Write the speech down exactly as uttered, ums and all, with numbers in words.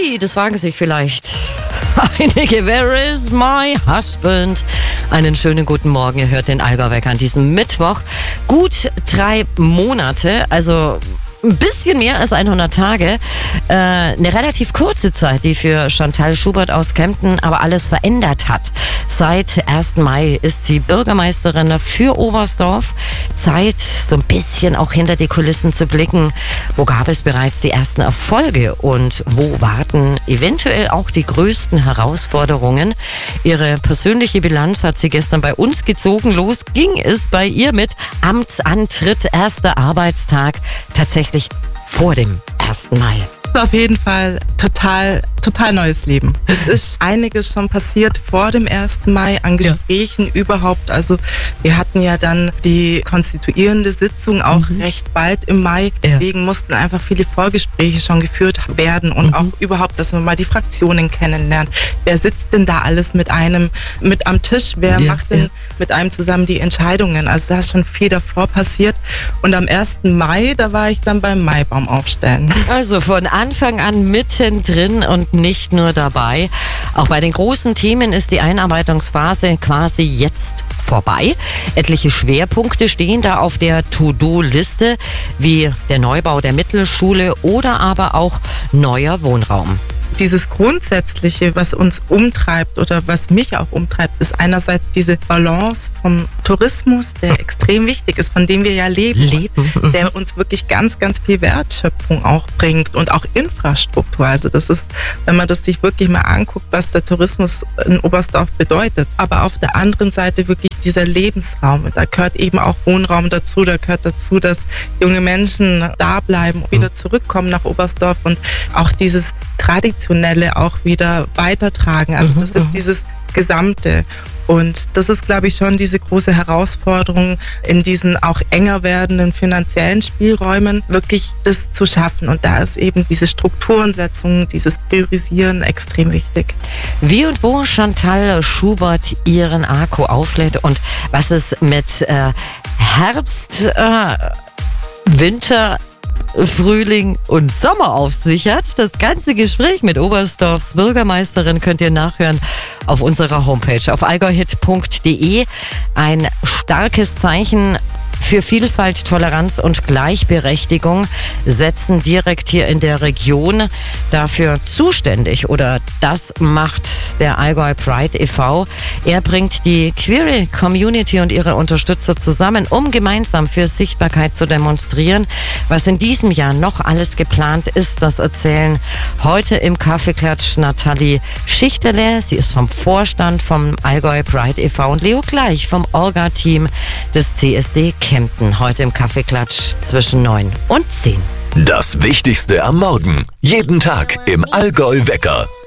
Ui, das fragen sich vielleicht einige. Where is my husband? Einen schönen guten Morgen. Ihr hört den Allgäu-Wecker an diesem Mittwoch. Gut drei Monate, also ein bisschen mehr als hundert Tage. Äh, eine relativ kurze Zeit, die für Chantal Schubert aus Kempten aber alles verändert hat. Seit ersten Mai ist sie Bürgermeisterin für Oberstdorf. Zeit, so ein bisschen auch hinter die Kulissen zu blicken. Wo gab es bereits die ersten Erfolge und wo warten eventuell auch die größten Herausforderungen? Ihre persönliche Bilanz hat sie gestern bei uns gezogen. Los ging es bei ihr mit Amtsantritt, erster Arbeitstag, tatsächlich vor dem ersten Mai. Auf jeden Fall total, total neues Leben. Es ist einiges schon passiert vor dem ersten Mai an Gesprächen ja. überhaupt. Also wir hatten ja dann die konstituierende Sitzung auch mhm. recht bald im Mai. Deswegen ja. mussten einfach viele Vorgespräche schon geführt werden und mhm. auch überhaupt, dass man mal die Fraktionen kennenlernt. Wer sitzt denn da alles mit einem mit am Tisch? Wer ja. macht denn ja. mit einem zusammen die Entscheidungen? Also da ist schon viel davor passiert. Und am ersten Mai, da war ich dann beim Maibaum aufstellen. Also von Anfang an mittendrin und nicht nur dabei. Auch bei den großen Themen ist die Einarbeitungsphase quasi jetzt vorbei. Etliche Schwerpunkte stehen da auf der To-Do-Liste, wie der Neubau der Mittelschule oder aber auch neuer Wohnraum. Dieses Grundsätzliche, was uns umtreibt oder was mich auch umtreibt, ist einerseits diese Balance vom Tourismus, der extrem wichtig ist, von dem wir ja leben, leben. der uns wirklich ganz, ganz viel Wertschöpfung auch bringt und auch Infrastruktur. Also das ist, wenn man das sich wirklich mal anguckt, was der Tourismus in Oberstdorf bedeutet. Aber auf der anderen Seite wirklich dieser Lebensraum. Da gehört eben auch Wohnraum dazu, da gehört dazu, dass junge Menschen da bleiben, wieder zurückkommen nach Oberstdorf und auch dieses Traditionelle auch wieder weitertragen. Also das ist dieses Gesamte. Und das ist, glaube ich, schon diese große Herausforderung, in diesen auch enger werdenden finanziellen Spielräumen wirklich das zu schaffen. Und da ist eben diese Strukturensetzung, dieses Priorisieren extrem wichtig. Wie und wo Chantal Schubert ihren Akku auflädt und was es mit äh, Herbst, äh, Winter, Frühling und Sommer auf sich hat. Das ganze Gespräch mit Oberstdorfs Bürgermeisterin könnt ihr nachhören auf unserer Homepage auf allgäuhit punkt de. Ein starkes Zeichen für Vielfalt, Toleranz und Gleichberechtigung setzen direkt hier in der Region. Dafür zuständig oder das macht der Allgäu Pride e V Er bringt die queere Community und ihre Unterstützer zusammen, um gemeinsam für Sichtbarkeit zu demonstrieren. Was in diesem Jahr noch alles geplant ist, das erzählen heute im Kaffeeklatsch Nathalie Schichterle. Sie ist vom Vorstand vom Allgäu Pride e V und Leo Gleich vom Orga-Team des C S D Kempten. Heute im Kaffeeklatsch zwischen neun und zehn. Das Wichtigste am Morgen. Jeden Tag im Allgäu-Wecker.